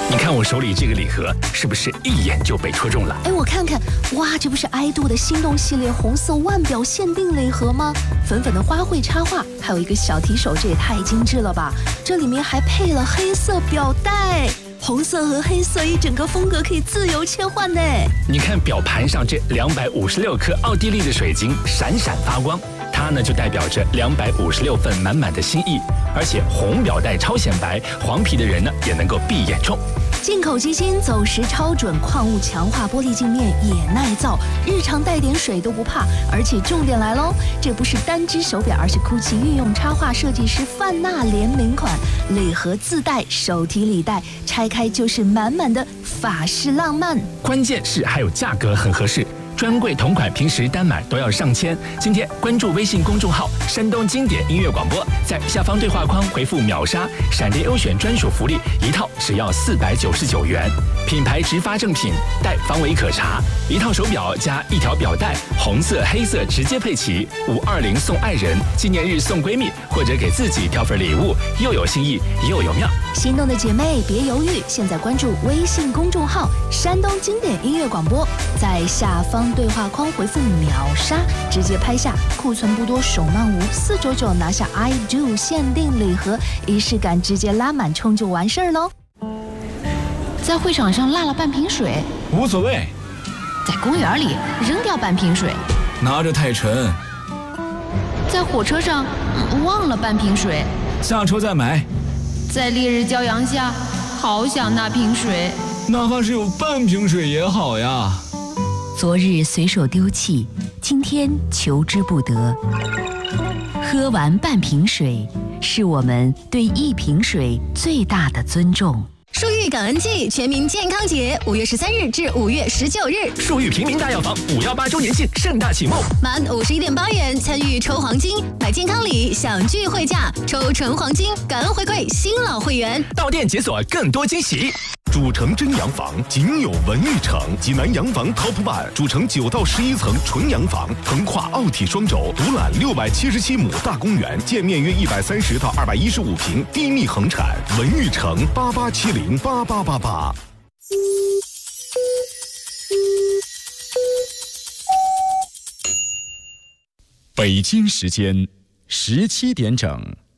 你看我手里这个礼盒，是不是一眼就被戳中了？ 哎，我看看，哇，这不是爱度的心动系列红色腕表限定礼盒吗？粉粉的花卉插画，还有一个小提手，这也太精致了吧！这里面还配了黑色表带。红色和黑色一整个风格可以自由切换呢。 你看表盘上这256颗奥地利的水晶闪闪发光，它呢就代表着256份满满的心意。而且红表带超显白，黄皮的人呢也能够闭眼冲。 进口机芯走时超准，矿物强化玻璃镜面也耐造，日常带点水都不怕。而且重点来喽，这不是单只手表，而是 GUCCI 御用插画设计师范娜联名款，礼盒自带手提礼袋，拆开就是满满的法式浪漫。 关键是还有价格很合适。专柜同款平时单买都要上千，今天关注微信公众号山东经典音乐广播，在下方对话框回复秒杀，闪电优选专属福利一套只要499元，品牌直发正品，带方位可查，一套手表加一条表带，红色黑色直接配齐，520送爱人，纪念日送闺蜜，或者给自己挑份礼物，又有新意又有妙。 心动的姐妹别犹豫，现在关注微信公众号山东经典音乐广播，在下方对话框回复秒杀，直接拍下库存不多手慢无499拿下 I Do 限定礼盒，仪式感直接拉满冲就完事儿喽。在会场上落了半瓶水， 无所谓。 在公园里扔掉半瓶水， 拿着太沉。 在火车上忘了半瓶水， 下车再买。 在烈日骄阳下，好想那瓶水， 哪怕是有半瓶水也好呀。 昨日随手丢弃，今天求之不得。喝完半瓶水，是我们对一瓶水最大的尊重。 树玉感恩季全民健康节，5月13日至5月19日， 树玉平民大药房518周年庆盛大启幕， 满51.8元参与抽黄金，买健康礼享聚会价，抽纯黄金，感恩回馈新老会员， 到店解锁更多惊喜。 主城真洋房仅有文玉城，济南洋房 Top One， 主城9到11层纯洋房，横跨奥体双轴，独揽677亩大公园，建面约130到215平，低密横产。文玉城88708888。 北京时间17点整。